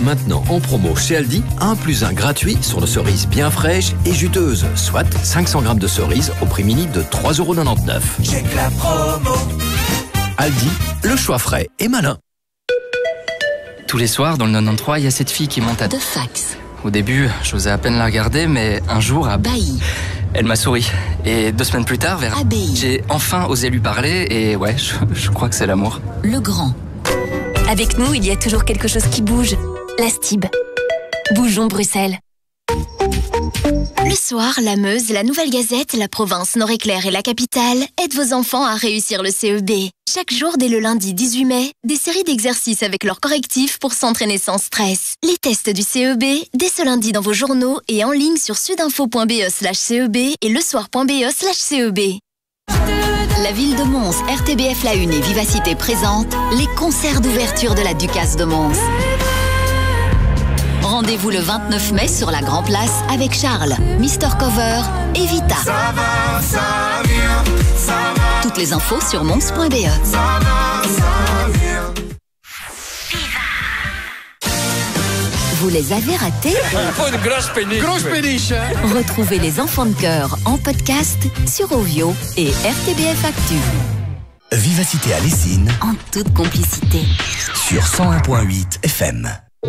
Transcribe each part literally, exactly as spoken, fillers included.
Maintenant en promo chez Aldi, un plus un gratuit sur nos cerises bien fraîches et juteuses, soit cinq cents grammes de cerises au prix mini de trois euros quatre-vingt-dix-neuf. Check la promo. Aldi, le choix frais et malin. Tous les soirs, dans le quatre-vingt-treize, il y a cette fille qui monte à... De fax. Au début, j'osais à peine la regarder, mais un jour, à... Bailly. elle m'a souri. Et deux semaines plus tard, vers... Abbaye. j'ai enfin osé lui parler, et ouais, je, je crois que c'est l'amour. Le Grand. Avec nous, il y a toujours quelque chose qui bouge. La Stib. Bougeons Bruxelles. Le soir, la Meuse, la Nouvelle Gazette, la Province, Nord-Éclair et la Capitale aident vos enfants à réussir le C E B. Chaque jour, dès le lundi dix-huit mai, des séries d'exercices avec leurs correctifs pour s'entraîner sans stress. Les tests du C E B, dès ce lundi dans vos journaux et en ligne sur sudinfo.be slash CEB et lesoir.be slash CEB. La ville de Mons, R T B F La Une et Vivacité présentent les concerts d'ouverture de la Ducasse de Mons. Rendez-vous le vingt-neuf mai sur la Grand Place avec Charles, Mister Cover et Vita. Ça va, ça vient, ça va. Toutes les infos sur mons point be. Ça va, ça vient. Vous les avez ratés? Oh, une grosse péniche. Grosse péniche. Retrouvez les enfants de cœur en podcast sur Ovio et R T B F Actu. Vivacité à Lessines En toute complicité. sur cent un virgule huit F M.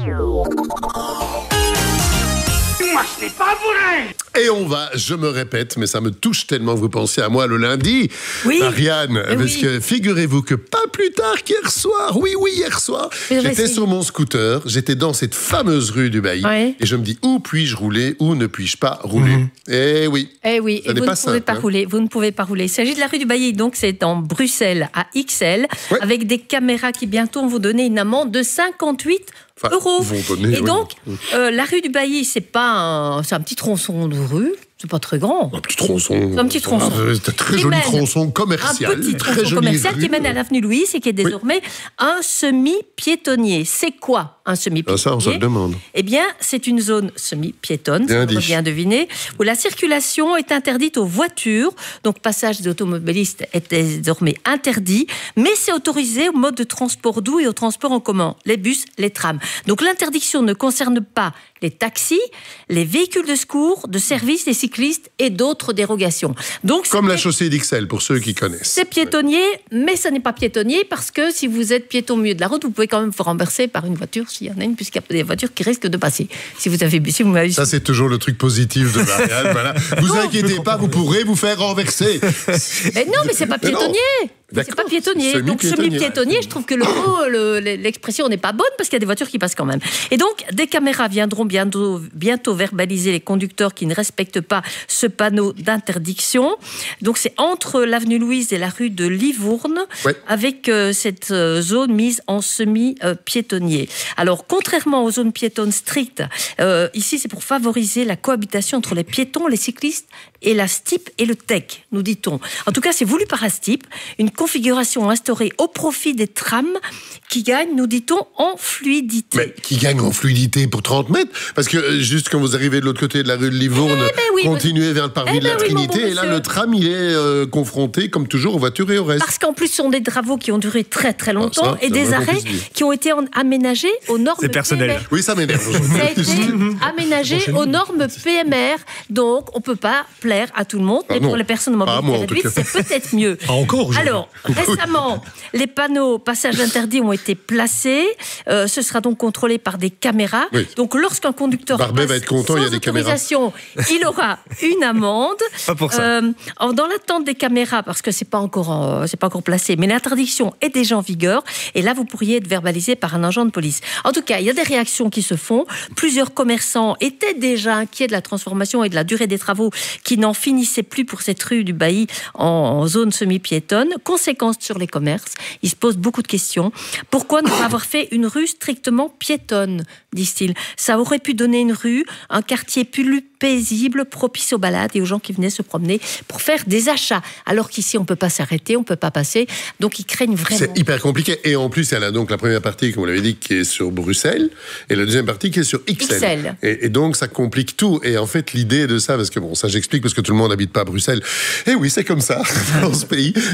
Moi, ce n'est pas vrai. Et on va, je me répète, mais ça me touche tellement que vous pensiez à moi le lundi, oui. Marianne, oui. parce que figurez-vous que pas plus tard qu'hier soir, oui, oui, hier soir, j'étais sur mon scooter, j'étais dans cette fameuse rue du Bailly, ouais. et je me dis, où puis-je rouler, où ne puis-je pas rouler mmh. Eh oui, eh oui. ça et n'est vous pas ne simple, pouvez pas hein. rouler, vous ne pouvez pas rouler. Il s'agit de la rue du Bailly, donc c'est en Bruxelles, à X L, ouais. avec des caméras qui bientôt vont vous donner une amende de cinquante-huit enfin, euros. Vont donner, et oui. donc, euh, la rue du Bailly, c'est pas un, c'est un petit tronçon de rue. C'est pas très grand. Un petit tronçon. C'est un petit tronçon. Ah, c'est un très joli tronçon commercial. Un petit très tronçon commercial rue. qui mène à l'avenue Louise et qui est désormais oui. un semi-piétonnier. C'est quoi un semi-piétonnier? Ah, ça, on se le demande. Eh bien, c'est une zone semi-piétonne, si on peut bien deviner, où la circulation est interdite aux voitures. Donc, passage des automobilistes est désormais interdit, mais c'est autorisé au mode de transport doux et au transport en commun, les bus, les trams. Donc, l'interdiction ne concerne pas les taxis, les véhicules de secours, de service, les cyclistes et d'autres dérogations. Donc, comme la chaussée d'X L, pour ceux qui connaissent. C'est piétonnier, mais ça n'est pas piétonnier parce que si vous êtes piéton au milieu de la route, vous pouvez quand même vous renverser par une voiture s'il y en a une, puisqu'il y a des voitures qui risquent de passer. Si vous avez, si vous m'avez... Ça, c'est toujours le truc positif de Marianne. Voilà. Vous non, inquiétez pas, vous pourrez vous faire renverser. Mais non, mais c'est pas piétonnier. C'est pas piétonnier. Donc semi-piétonnier, je trouve que le mot, le, l'expression n'est pas bonne parce qu'il y a des voitures qui passent quand même. Et donc, des caméras viendront bientôt, bientôt verbaliser les conducteurs qui ne respectent pas ce panneau d'interdiction. Donc, c'est entre l'avenue Louise et la rue de Livourne, ouais. avec euh, cette euh, zone mise en semi-piétonnier. Alors, contrairement aux zones piétonnes strictes, euh, ici, c'est pour favoriser la cohabitation entre les piétons, les cyclistes et la S T I P et le T E C, nous dit-on. En tout cas, c'est voulu par la S T I P. Une configuration instaurée au profit des trams qui gagnent, nous dit-on, en fluidité. Mais qui gagnent en fluidité pour trente mètres? Parce que juste quand vous arrivez de l'autre côté de la rue de Livourne, eh ben oui, continuez vers le parvis eh de la ben Trinité, oui, bon et là, le tram, il est euh, confronté, comme toujours, aux voitures et au reste. Parce qu'en plus, ce sont des travaux qui ont duré très, très longtemps ah, ça, et des arrêts qui ont été en, aménagés aux normes C'est personnel. P M R. Oui, ça m'énerve. Ça a été aménagé aux normes P M R. Donc, on ne peut pas plaire à tout le monde. Ah, et pour les personnes de mobilité réduite, c'est peut-être mieux. Ah, encore Alors, récemment, les panneaux passage interdit ont été placés. Euh, ce sera donc contrôlé par des caméras. Oui. Donc, lorsqu'un conducteur Barbet va être content, il y a des caméras. Il aura une amende. Pas pour ça. Euh, dans l'attente des caméras, parce que c'est pas encore, euh, c'est pas encore placé, mais l'interdiction est déjà en vigueur. Et là, vous pourriez être verbalisé par un agent de police. En tout cas, il y a des réactions qui se font. Plusieurs commerçants étaient déjà inquiets de la transformation et de la durée des travaux qui n'en finissaient plus pour cette rue du Bailly en, en zone semi-piétonne. Conséquences sur les commerces. Ils se posent beaucoup de questions. Pourquoi ne pas avoir fait une rue strictement piétonne, disent-ils? Ça aurait pu donner une rue, un quartier plus paisible, propice aux balades et aux gens qui venaient se promener pour faire des achats. Alors qu'ici, on ne peut pas s'arrêter, on ne peut pas passer. Donc, ils craignent vraiment. C'est hyper compliqué. Et en plus, elle a donc la première partie, comme vous l'avez dit, qui est sur Bruxelles, et la deuxième partie qui est sur X L. X L. Et, et donc, ça complique tout. Et en fait, l'idée de ça, parce que bon, ça j'explique parce que tout le monde n'habite pas à Bruxelles. Et oui, c'est comme ça dans ce pays. Mais en fait, ça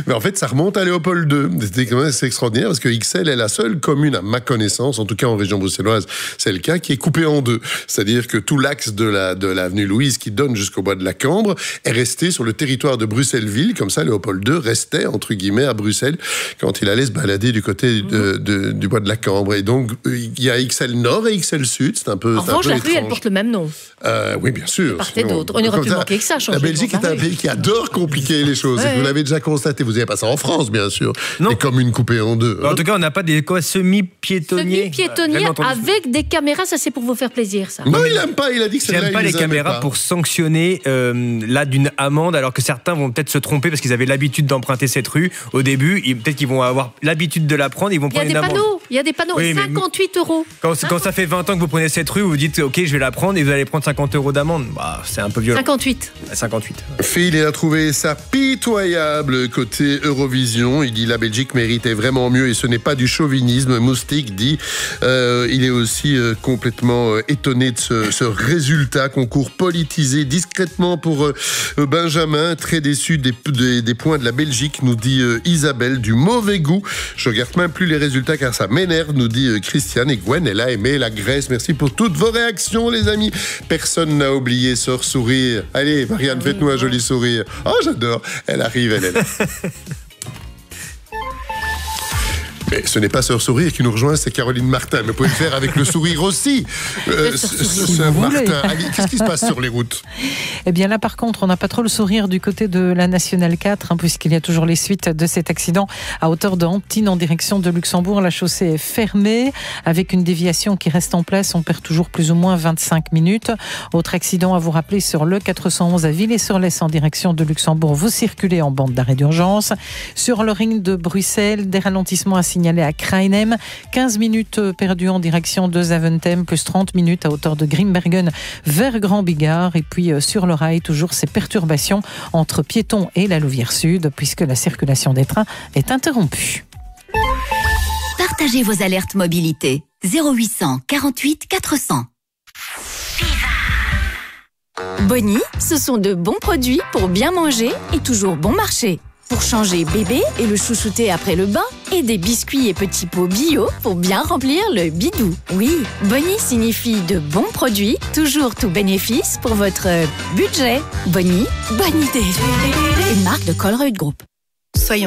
remonte à Léopold deux. C'était quand même assez extraordinaire parce que Ixelles est la seule commune, à ma connaissance, en tout cas en région bruxelloise, c'est le cas, qui est coupée en deux. C'est-à-dire que tout l'axe de la de l'avenue Louise qui donne jusqu'au bois de la Cambre est resté sur le territoire de Bruxelles-Ville. Comme ça, Léopold deux restait, entre guillemets, à Bruxelles quand il allait se balader du côté de, de, du bois de la Cambre. Et donc, il y a Ixelles Nord et Ixelles Sud. C'est un peu En revanche, la rue, elle porte le même nom. Euh, oui, bien sûr. Part et d'autre. On aurait pu manquer que ça. La Belgique est un pays qui adore compliquer les choses. Ouais. Vous l'avez déjà constaté. Vous n'avez pas ça en France, bien sûr. Non. Les communes coupées en deux. En tout cas, on n'a pas des quoi, semi-piétonniers. Semi-piétonniers avec des caméras, ça c'est pour vous faire plaisir, ça. Non, il n'aime pas. Il a dit que c'est là. Il n'aime pas les caméras pas. Pour sanctionner euh, là d'une amende, alors que certains vont peut-être se tromper parce qu'ils avaient l'habitude d'emprunter cette rue au début. Peut-être qu'ils vont avoir l'habitude de la prendre. Ils vont prendre une amende. Il y a des panneaux. Il y a des panneaux. Oui, cinquante-huit euros. Quand, quand ça fait vingt ans que vous prenez cette rue, vous vous dites ok, je vais la prendre et vous allez prendre cinquante euros d'amende. Bah, c'est un peu violent. cinquante-huit. cinquante-huit. Phil, il a trouvé ça pitoyable côté Eurovision. Il dit la Belgique méritait vraiment mieux et ce n'est pas du chauvinisme. Moustique dit euh, il est aussi euh, complètement euh, étonné de ce, ce résultat. Concours politisé discrètement pour euh, Benjamin. Très déçu des, des, des points de la Belgique, nous dit euh, Isabelle. Du mauvais goût. Je regarde même plus les résultats car ça m'énerve, nous dit euh, Christiane. Et Gwen, elle a aimé la Grèce. Merci pour toutes vos réactions, les amis. Personne n'a oublié Sœur Sourire. Allez, Marianne, faites-nous un joli sourire. Oh, j'adore. Elle arrive, elle est là. Mais ce n'est pas Sœur Sourire qui nous rejoint, c'est Caroline Martin. Mais vous pouvez le faire avec le sourire aussi. Euh, Sœur Martin, Ali, qu'est-ce qui se passe sur les routes ? Eh bien là, par contre, on n'a pas trop le sourire du côté de la Nationale quatre, hein, puisqu'il y a toujours les suites de cet accident à hauteur de Hamptine en direction de Luxembourg. La chaussée est fermée, avec une déviation qui reste en place. On perd toujours plus ou moins vingt-cinq minutes. Autre accident à vous rappeler sur le quatre cent onze à Villers-sur-Lez en direction de Luxembourg. Vous circulez en bande d'arrêt d'urgence. Sur le ring de Bruxelles, des ralentissements à signaler à Krainem, quinze minutes perdues en direction de Zaventem, plus trente minutes à hauteur de Grimbergen vers Grand Bigard. Et puis sur le rail, toujours ces perturbations entre Piéton et la Louvière Sud, puisque la circulation des trains est interrompue. Partagez vos alertes mobilité. zéro huit cent quarante-huit quatre cents. Bonnie, ce sont de bons produits pour bien manger et toujours bon marché. Pour changer bébé et le chouchouter après le bain, et des biscuits et petits pots bio pour bien remplir le bidou. Oui, Bonnie signifie de bons produits, toujours tout bénéfice pour votre budget. Bonnie, bonne idée. Une marque de Colruyt Group.